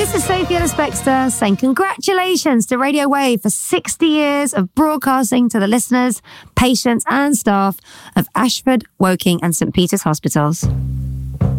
This is Sophie Ellis-Bextor saying congratulations to Radio Wave for 60 years of broadcasting to the listeners, patients and staff of Ashford, Woking and St Peter's Hospitals.